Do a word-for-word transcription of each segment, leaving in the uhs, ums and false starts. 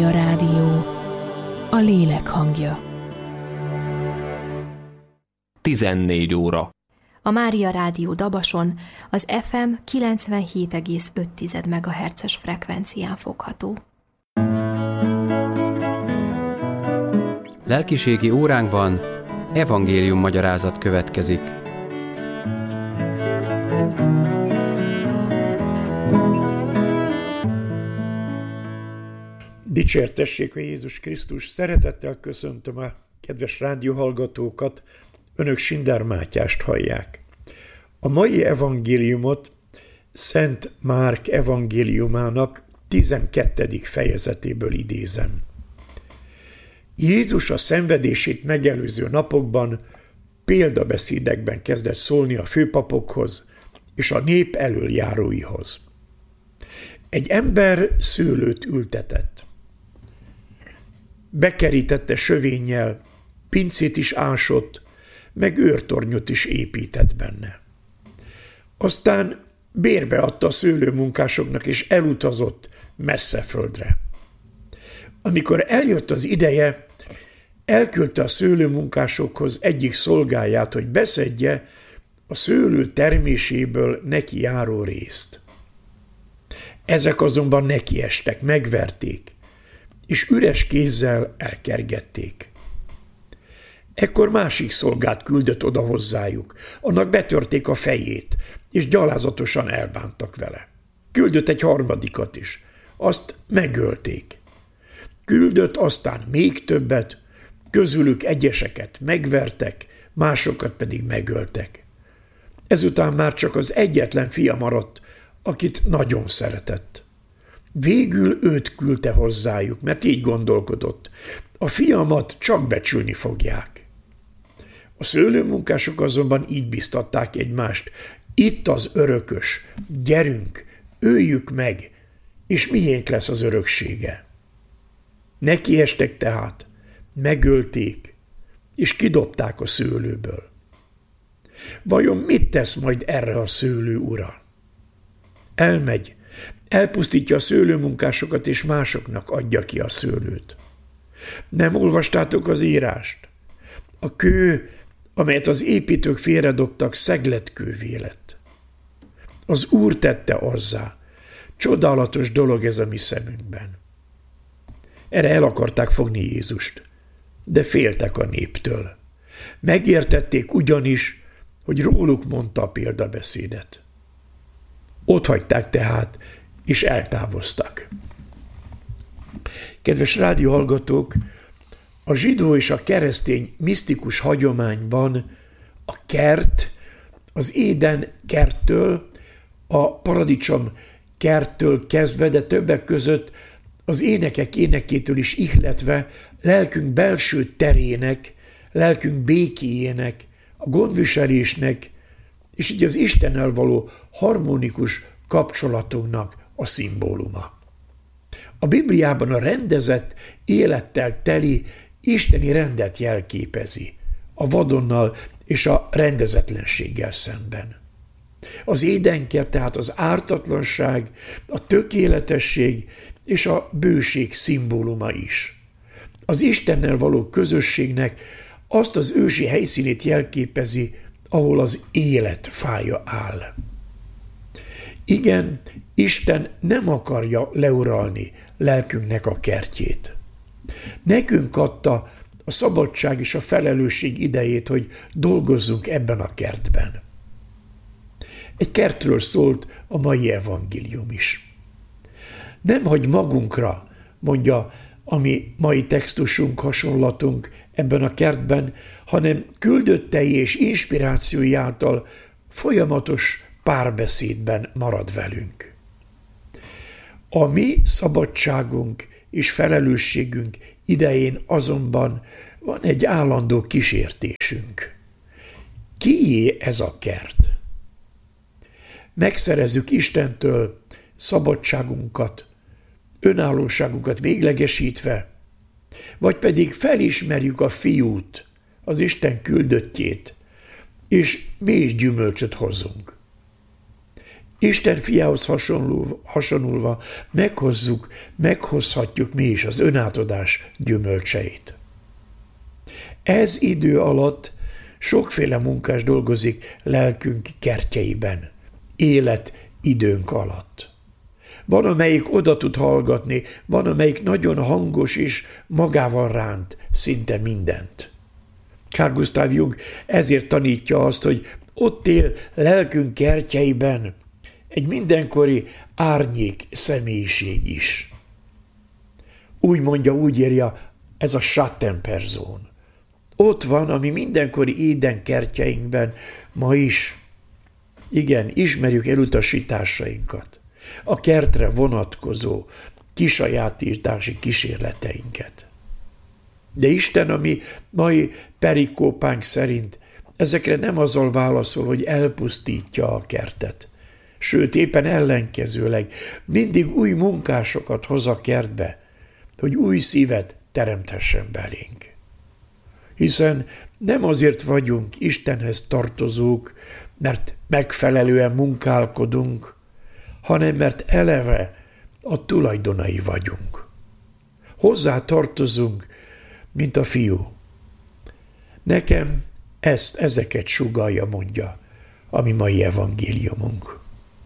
Mária Rádió, a lélek hangja. tizennégy óra. A Mária Rádió Dabason az ef em kilencvenhét egész öt megahertzes frekvencián fogható. Lelkiségi óránkban evangélium magyarázat következik. Dicsértessék a Jézus Krisztus! Szeretettel köszöntöm a kedves rádióhallgatókat, önök Schindler Mátyást hallják. A mai evangéliumot Szent Márk evangéliumának tizenkettedik fejezetéből idézem. Jézus a szenvedését megelőző napokban példabeszédekben kezdett szólni a főpapokhoz és a nép elöljáróihoz. Egy ember szőlőt ültetett. Bekerítette sövénnyel, pincét is ásott, meg őrtornyot is épített benne. Aztán bérbe adta a szőlőmunkásoknak, és elutazott messze földre. Amikor eljött az ideje, elküldte a szőlőmunkásokhoz egyik szolgáját, hogy beszedje a szőlő terméséből neki járó részt. Ezek azonban nekiestek, megverték, és üres kézzel elkergették. Ekkor másik szolgát küldött oda hozzájuk, annak betörték a fejét, és gyalázatosan elbántak vele. Küldött egy harmadikat is, azt megölték. Küldött aztán még többet, közülük egyeseket megvertek, másokat pedig megöltek. Ezután már csak az egyetlen fia maradt, akit nagyon szeretett. Végül őt küldte hozzájuk, mert így gondolkodott. A fiamat csak becsülni fogják. A szőlőmunkások azonban így biztatták egymást. Itt az örökös, gyerünk, öljük meg, és miénk lesz az öröksége. Nekiestek tehát, megölték, és kidobták a szőlőből. Vajon mit tesz majd erre a szőlő ura? Elmegy, elpusztítja a szőlőmunkásokat, és másoknak adja ki a szőlőt. Nem olvastátok az írást? A kő, amelyet az építők félredobtak, szegletkővé lett. Az Úr tette azzá. Csodálatos dolog ez a mi szemünkben. Erre el akarták fogni Jézust, de féltek a néptől. Megértették ugyanis, hogy róluk mondta a példabeszédet. Otthagyták tehát, és eltávoztak. Kedves rádióhallgatók, a zsidó és a keresztény misztikus hagyományban a kert, az Éden kerttől, a paradicsom kerttől kezdve, de többek között az énekek énekétől is ihletve lelkünk belső terének, lelkünk békéjének, a gondviselésnek, és így az Istennel való harmonikus kapcsolatunknak a szimbóluma. A Bibliában a rendezett, élettel teli isteni rendet jelképezi, a vadonnal és a rendezetlenséggel szemben. Az édenkert tehát az ártatlanság, a tökéletesség és a bőség szimbóluma is. Az Istennel való közösségnek azt az ősi helyszínét jelképezi, ahol az élet fája áll. Igen, Isten nem akarja leuralni lelkünknek a kertjét. Nekünk adta a szabadság és a felelősség idejét, hogy dolgozzunk ebben a kertben. Egy kertről szólt a mai evangélium is. Nem hagy magunkra, mondja a mi mai textusunk, hasonlatunk ebben a kertben, hanem küldöttei és inspirációi által folyamatos párbeszédben marad velünk. A mi szabadságunk és felelősségünk idején azonban van egy állandó kísértésünk. Kié ez a kert? Megszerezzük Istentől szabadságunkat, önállóságunkat véglegesítve, vagy pedig felismerjük a Fiút, az Isten küldöttjét, és mi is gyümölcsöt hozunk. Isten fiához hasonlul, hasonulva meghozzuk, meghozhatjuk mi is az önátadás gyümölcseit. Ez idő alatt sokféle munkás dolgozik lelkünk kertjeiben, élet időnk alatt. Van, amelyik oda tud hallgatni, van, amelyik nagyon hangos és magával ránt szinte mindent. Carl Gustav Jung ezért tanítja azt, hogy ott él lelkünk kertjeiben egy mindenkori árnyék személyiség is. Úgy mondja, úgy írja, ez a Schattenperson. Ott van, ami mindenkori Éden kertjeinkben ma is. Igen, ismerjük elutasításainkat, a kertre vonatkozó kisajátítási kísérleteinket. De Isten, ami mai perikópánk szerint ezekre nem azzal válaszol, hogy elpusztítja a kertet. Sőt, éppen ellenkezőleg mindig új munkásokat hoz a kertbe, hogy új szívet teremthessen belénk. Hiszen nem azért vagyunk Istenhez tartozók, mert megfelelően munkálkodunk, hanem mert eleve a tulajdonai vagyunk. Hozzá tartozunk, mint a fiú. Nekem ezt, ezeket sugallja, mondja a mi mai evangéliumunk.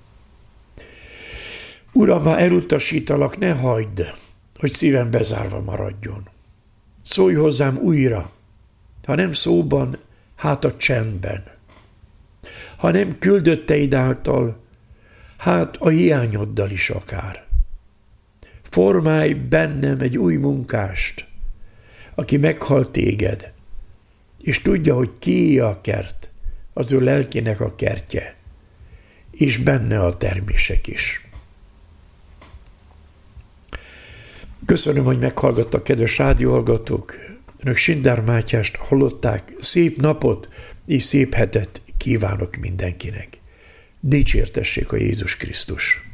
Uram, ha elutasítalak, ne hagyd, hogy szívem bezárva maradjon. Szólj hozzám újra, ha nem szóban, hát a csendben. Ha nem küldötteid által, hát a hiányoddal is akár. Formálj bennem egy új munkást, aki meghal téged, és tudja, hogy kié a kert, az ő lelkének a kertje, és benne a termések is. Köszönöm, hogy meghallgattak, kedves rádióhallgatók. Önök Sindár Mátyást hallották. Szép napot és szép hetet kívánok mindenkinek. Dicsértessék a Jézus Krisztus!